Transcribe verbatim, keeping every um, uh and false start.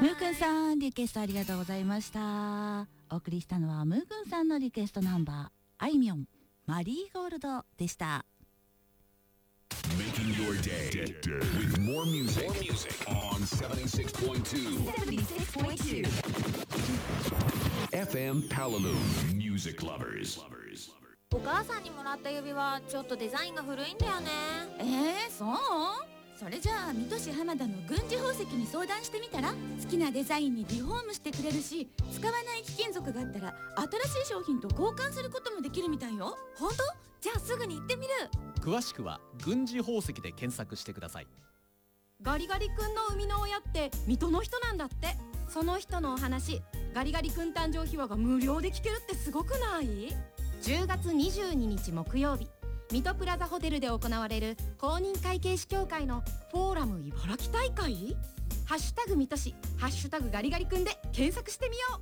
ムーくんさんリクエストありがとうございました。お送りしたのはムーくんさんのリクエストナンバー、あいみょんマリーゴールドでした。 Making your day with more music, more music on seventy-six point twoエフエム Palalu Music Lovers。 お母さんにもらった指輪ちょっとデザインが古いんだよね。 えー、そう？それじゃあ水戸市浜田の軍事宝石に相談してみたら、好きなデザインにリフォームしてくれるし、使わない貴金属があったら新しい商品と交換することもできるみたいよ。 本当？じゃあすぐに行ってみる。 詳しくは軍事宝石で検索してください。 ガリガリ君の生みの親って水戸の人なんだって。その人のお話、ガリガリ君誕生秘話が無料で聞けるってすごくない？じゅうがつにじゅうににち木曜日、水戸プラザホテルで行われる公認会計士協会のフォーラム茨城大会。ハッシュタグ水戸市、ハッシュタグガリガリ君で検索してみよ